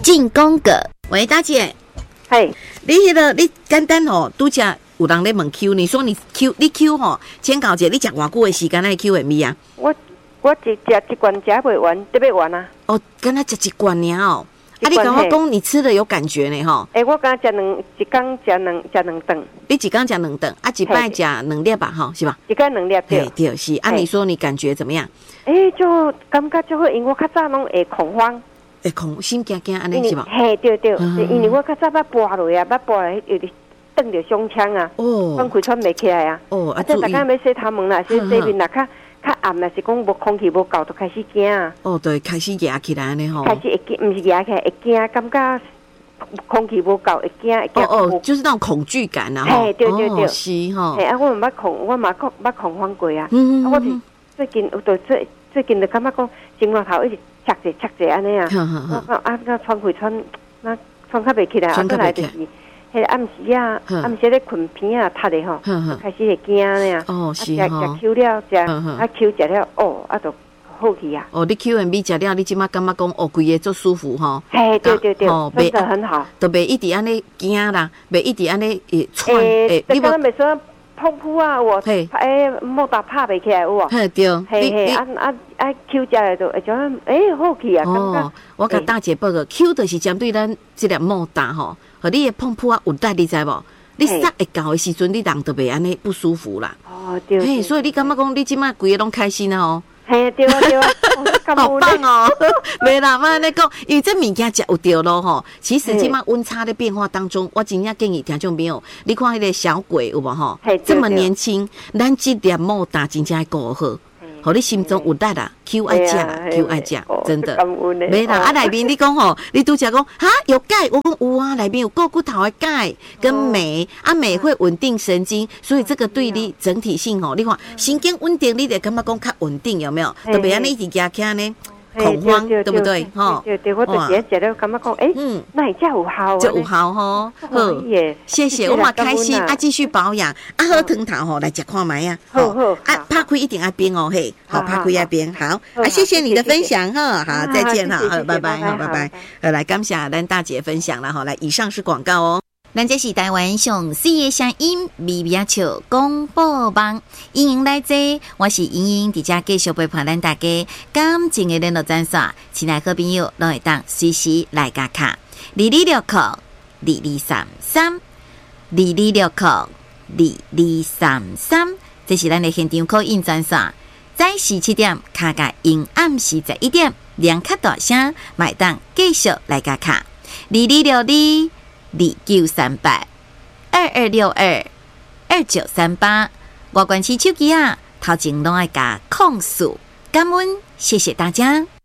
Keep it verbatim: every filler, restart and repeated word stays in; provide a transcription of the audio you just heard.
进宫格。喂，大姐， 嘿， 你迄、那个你简单吼，拄则有人咧问 Q， 你说你 Q 你 Q 吼，请教者，你食偌久的时间来 Q 会咪啊？ 我我一食一罐食袂完，得要完啊！ 哦，敢若食一罐尔哦。啊，你甲我讲你吃的有感觉呢吼？ 诶、欸，我敢食两一天食两食两顿。 你一天食两顿，啊，一摆食两粒吧，吼，是吧？ 一天两粒对。 对，是。啊，你说你感觉怎么样？ 诶、欸，就感觉就好，因为我较早拢会恐慌， 会恐心惊惊安尼是吧？ 嘿，对对，嗯、因为我较早捌跋落啊，捌跋落有点蹬着胸腔啊，哦，喘气喘袂起来啊。哦，啊，注意。大家要洗头毛啦，洗洗面啦，较较暗啦，是讲无空气无够，就开始惊啊。 哦，对，开始压起来安尼吼。 开始会惊，毋是压起来，会惊，感觉空气无够，会惊，会惊。 哦哦，就是那种恐惧感啊。 嘿，对对对， 是吼。 嘿，啊，我嘛捌恐，我嘛捌捌恐慌过啊。嗯嗯。啊，我是最近有对最最近就感觉讲，前额头一直插者插者安尼啊。我讲啊，那喘气喘，那喘较袂起来，啊，再来就是。迄暗时啊，暗时咧困片啊，塌的吼，开始会惊呢。哦，是吼。食食 Q 了，食啊 Q 食了，哦，啊就好去啊。 哦，你 Q M B 食了，你即马感觉讲哦，规个做舒服吼。 嘿，对对对，真的很好。 都袂一直安尼惊啦，袂一直安尼会喘。 诶，你刚刚袂说碰扑啊，我诶莫打拍袂起来有无？ 嘿对。 嘿嘿，啊啊啊 Q 食了就会种诶好去啊。 哦，我甲大姐报个 Q 就是针对咱即粒莫打吼。和你的碰扑啊，有力你知无？你杀会到的时阵，你人就袂安尼不舒服啦。 哦，对。嘿， 所以你感觉讲你即摆规个拢开心啊吼？ 嘿，对啊对啊， 好棒哦！袂啦，莫安尼讲，因为这物件食有对咯吼。其实即摆温差的变化当中，我真正建议听众朋友，你看迄个小鬼有无吼？这么年轻，咱即粒莫打真正顾好。互你心中有力啦 ，Q 爱食啦 ，Q 爱食，真的。没啦，啊内面你讲吼，你拄则讲哈有钙，我讲有啊，内面有够骨头的钙跟镁，啊镁会稳定神经，所以这个对你整体性吼，你看神经稳定，你得感觉讲较稳定，有没有？特别安尼一直加起呢。恐慌，对不对？ 哈，对对，我就是食了，感觉讲，哎，嗯，那这有效， 这有效吼，好，谢谢，我嘛开心啊，继续保养，啊，喝汤头吼来食看卖啊， 好好， 啊，拍开一定要冰哦，嘿，好，拍开要冰，好，啊，谢谢你的分享哈，好，再见哈，好，拜拜，好，拜拜，呃，来感谢咱大姐分享了哈，来，以上是广告哦。咱这是台湾上水的声音，微微笑广播网，欢迎来坐，我是莹莹，伫遮继续陪伴咱大家感情的联络专线，亲爱好朋友，拢会当随时来加卡，二二六扣二二三三，二二六扣二二三三，这是咱的现场call in专线，早时七点卡甲因暗时十一点，两卡大声，买当继续来加卡，二二六二。二九三八二二六二二九三八，我关起手机啊，头前拢爱加控诉，感恩，谢谢大家。